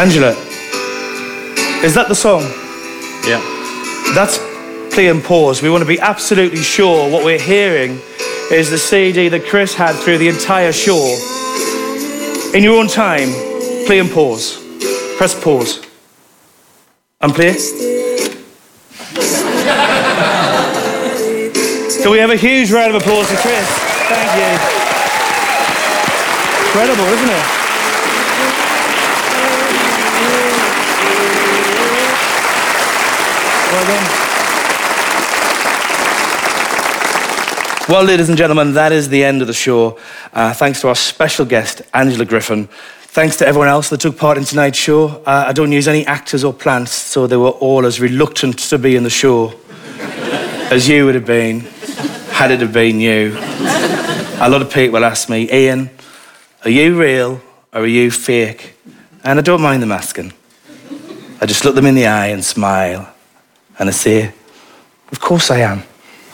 Angela, is that the song? Yeah. That's play and pause. We want to be absolutely sure what we're hearing is the CD that Chris had through the entire show. In your own time, play and pause. Press pause. And play. Can we have a huge round of applause for Chris? Thank you. Incredible, isn't it? Well done. Well, ladies and gentlemen, that is the end of the show. Thanks to our special guest, Angela Griffin. Thanks to everyone else that took part in tonight's show. I don't use any actors or plants, so they were all as reluctant to be in the show as you would have been, had it have been you. A lot of people ask me, Ian, are you real or are you fake? And I don't mind them asking. I just look them in the eye and smile, and I say, of course I am.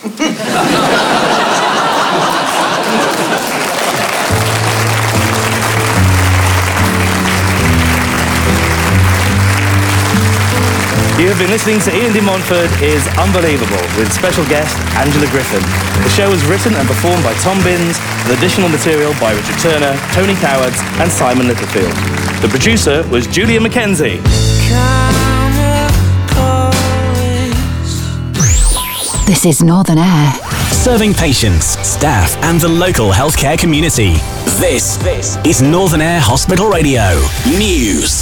You have been listening to Ian de Montfort is Unbelievable with special guest Angela Griffin. The show was written and performed by Tom Binns with additional material by Richard Turner, Tony Cowards and Simon Littlefield. The producer was Julia Mackenzie. This is Northern Air. Serving patients, staff and the local healthcare community. This is Northern Air Hospital Radio. News.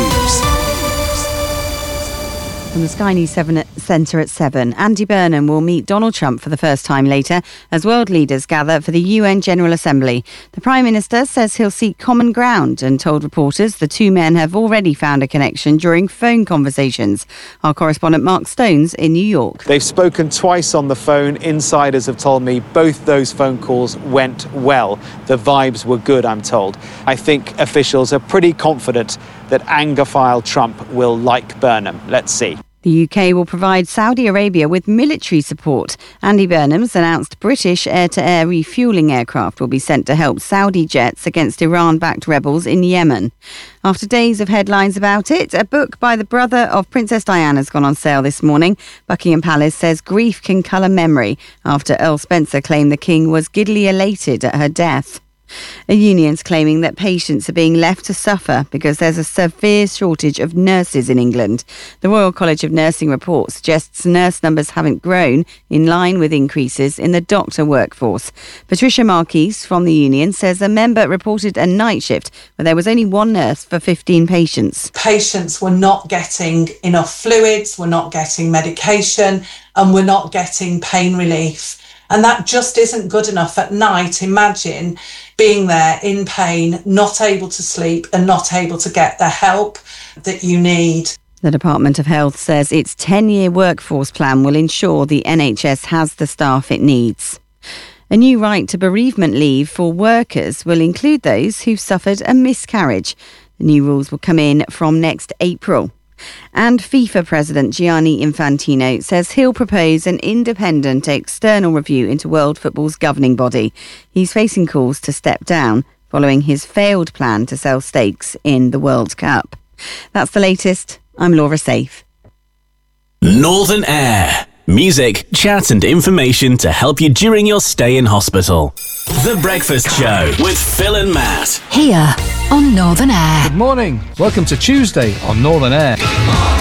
From the Sky News 7 Centre at 7, Andy Burnham will meet Donald Trump for the first time later as world leaders gather for the UN General Assembly. The Prime Minister says he'll seek common ground and told reporters the two men have already found a connection during phone conversations. Our correspondent Mark Stones in New York. They've spoken twice on the phone. Insiders have told me both those phone calls went well. The vibes were good, I'm told. I think officials are pretty confident that Anglophile Trump will like Burnham. Let's see. The UK will provide Saudi Arabia with military support. Andy Burnham's announced British air-to-air refuelling aircraft will be sent to help Saudi jets against Iran-backed rebels in Yemen. After days of headlines about it, a book by the brother of Princess Diana has gone on sale this morning. Buckingham Palace says grief can colour memory after Earl Spencer claimed the King was giddily elated at her death. A union's claiming that patients are being left to suffer because there's a severe shortage of nurses in England. The Royal College of Nursing report suggests nurse numbers haven't grown in line with increases in the doctor workforce. Patricia Marquis from the union says a member reported a night shift where there was only one nurse for 15 patients. Patients were not getting enough fluids, were not getting medication, and were not getting pain relief. And that just isn't good enough at night. Imagine being there in pain, not able to sleep and not able to get the help that you need. The Department of Health says its 10-year workforce plan will ensure the NHS has the staff it needs. A new right to bereavement leave for workers will include those who've suffered a miscarriage. The new rules will come in from next April. And FIFA President Gianni Infantino says he'll propose an independent external review into world football's governing body. He's facing calls to step down following his failed plan to sell stakes in the World Cup. That's the latest. I'm Laura Safe. Northern Air. Music, chat and information to help you during your stay in hospital. The Breakfast Show with Phil and Matt. Here on Northern Air. Good morning. Welcome to Tuesday on Northern Air.